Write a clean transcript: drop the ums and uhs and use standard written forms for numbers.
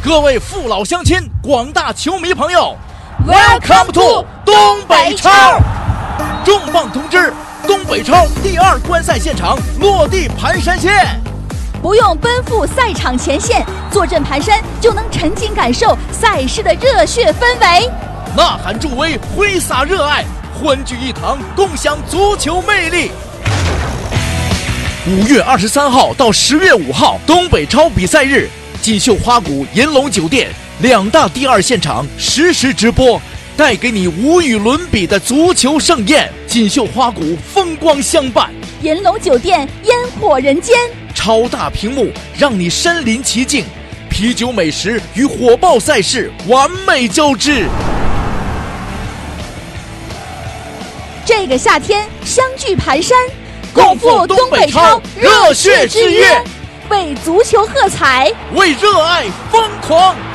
各位父老乡亲、广大球迷朋友 ，Welcome to 东北超。 重磅通知：东北超第2观赛现场落地盘山县。 不用奔赴赛场前线，坐镇盘山就能沉浸感受赛事的热血氛围。 呐喊助威，挥洒热爱，欢聚一堂，共享足球魅力。5月23号到10月5号，东北超比赛日，锦绣花谷、银龙酒店2大第2现场实时直播，带给你无与伦比的足球盛宴。锦绣花谷风光相伴， 银龙酒店烟火人间， 超大屏幕让你身临其境，啤酒美食与火爆赛事完美交织。 这个夏天相聚盘山，共赴东北超热血之约， 为足球喝彩， 为热爱疯狂。